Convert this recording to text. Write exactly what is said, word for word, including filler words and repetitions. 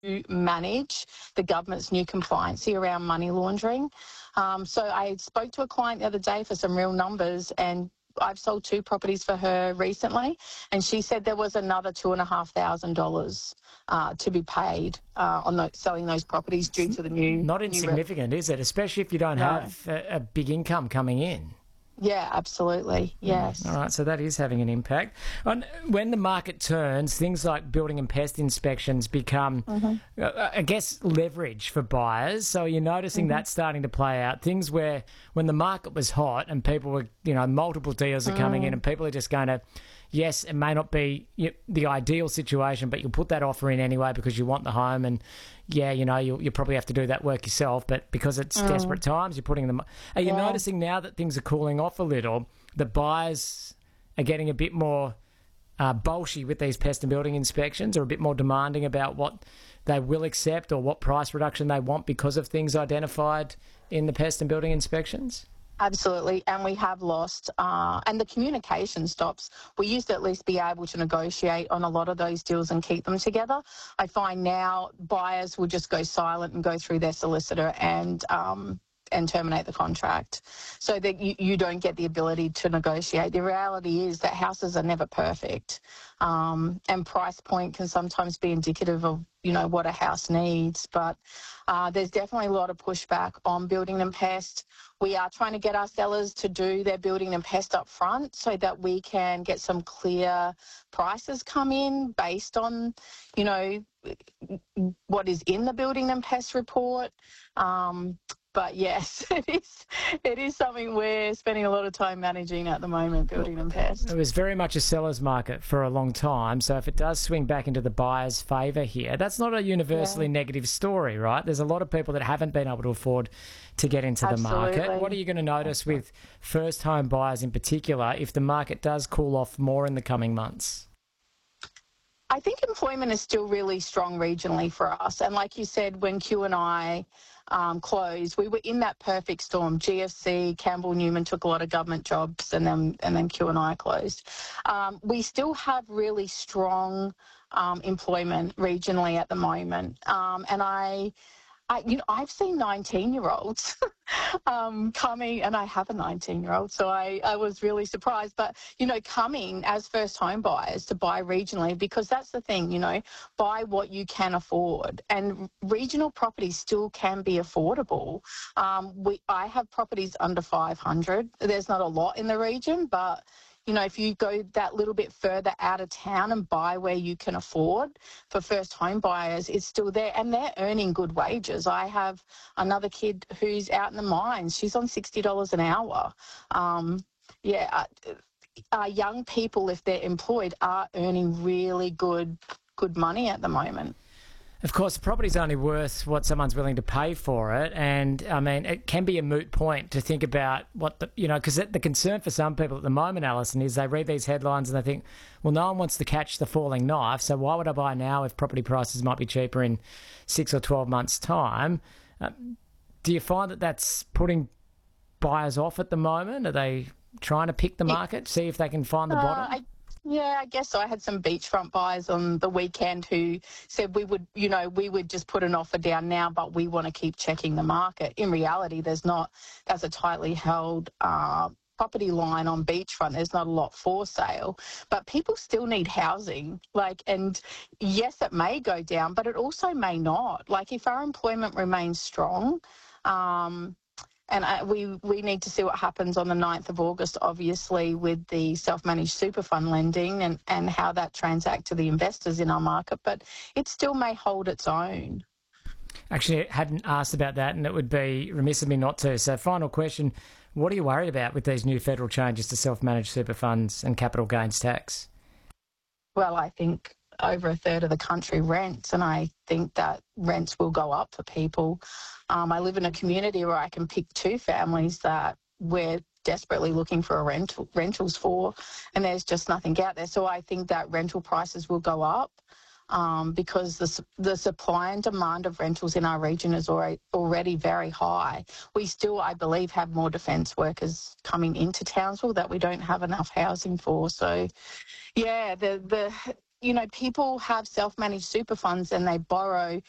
manage the government's new compliancy around money laundering. Um, so I spoke to a client the other day for some real numbers, and I've sold two properties for her recently, and she said there was another two and a half thousand dollars uh, to be paid uh, on the, selling those properties due to the new. Not insignificant, new is it? Especially if you don't no. have a, a big income coming in. Yeah, absolutely. Yes. All right, so that is having an impact. And when the market turns, things like building and pest inspections become, mm-hmm. uh, I guess, leverage for buyers. So you're noticing mm-hmm. that starting to play out. Things where when the market was hot and people were, you know, multiple deals are coming mm. in and people are just going to, yes, it may not be the ideal situation, but you'll put that offer in anyway because you want the home, and yeah, you know, you'll, you probably have to do that work yourself, but because it's mm. desperate times, you're putting them... Are you yeah. noticing now that things are cooling off a little, the buyers are getting a bit more uh, bolshy with these pest and building inspections, or a bit more demanding about what they will accept or what price reduction they want because of things identified in the pest and building inspections? Absolutely, and we have lost, uh, and the communication stops. We used to at least be able to negotiate on a lot of those deals and keep them together. I find now buyers will just go silent and go through their solicitor and um, and terminate the contract, so that you, you don't get the ability to negotiate. The reality is that houses are never perfect, um, and price point can sometimes be indicative of, you know, what a house needs, but uh, there's definitely a lot of pushback on building and pest. We are trying to get our sellers to do their building and pest up front so that we can get some clear prices come in based on, you know, what is in the building and pest report. Um, But yes, it is it is something we're spending a lot of time managing at the moment, building and pest. It was very much a seller's market for a long time, so if it does swing back into the buyer's favour here, that's not a universally yeah. negative story, right? There's a lot of people that haven't been able to afford to get into Absolutely. the market. What are you going to notice with first home buyers in particular if the market does cool off more in the coming months? I think employment is still really strong regionally for us. And like you said, when Q and I um, closed, we were in that perfect storm. G F C, Campbell Newman took a lot of government jobs, and then and then Q and I closed. Um, we still have really strong um, employment regionally at the moment. Um, and I... I, you know, I've seen nineteen-year-olds um, coming, and I have a nineteen-year-old, so I, I was really surprised. But, you know, coming as first home buyers to buy regionally, because that's the thing, you know, buy what you can afford. And regional properties still can be affordable. Um, we, I have properties under five hundred. There's not a lot in the region, but... You know, if you go that little bit further out of town and buy where you can afford, for first home buyers, it's still there, and they're earning good wages. I have another kid who's out in the mines. She's on sixty dollars an hour. Um, yeah, uh, uh, young people, if they're employed, are earning really good, good money at the moment. Of course, the property's only worth what someone's willing to pay for it, and I mean, it can be a moot point to think about what the, you know, because the concern for some people at the moment, Alison, is they read these headlines and they think, well, no one wants to catch the falling knife, so why would I buy now if property prices might be cheaper in six or twelve months' time? Uh, do you find that that's putting buyers off at the moment? Are they trying to pick the market, see if they can find the bottom? Uh, I- Yeah, I guess so. I had some beachfront buyers on the weekend who said we would, you know, we would just put an offer down now, but we want to keep checking the market. In reality, there's not, that's a tightly held uh, property line on beachfront. There's not a lot for sale, but people still need housing. Like, and yes, it may go down, but it also may not. Like, if our employment remains strong, um, And I, we, we need to see what happens on the ninth of August, obviously, with the self-managed super fund lending and, and how that transacts to the investors in our market. But it still may hold its own. Actually, I hadn't asked about that, and it would be remiss of me not to. So final question, what are you worried about with these new federal changes to self-managed super funds and capital gains tax? Well, I think over a third of the country rents, and I think that rents will go up for people. Um, I live in a community where I can pick two families that we're desperately looking for a rental, rentals for, and there's just nothing out there. So I think that rental prices will go up um, because the, the supply and demand of rentals in our region is already, already very high. We still, I believe, have more defence workers coming into Townsville that we don't have enough housing for. So, yeah, the the... You know, people have self-managed super funds and they borrow